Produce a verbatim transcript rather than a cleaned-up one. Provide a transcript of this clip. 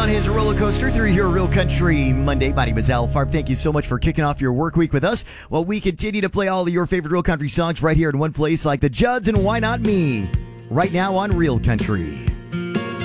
on his roller coaster through your Real Country Monday. My name is Al Farb. Thank you so much for kicking off your work week with us while we continue to play all of your favorite Real Country songs right here in one place like the Judds and Why Not Me, right now on Real Country.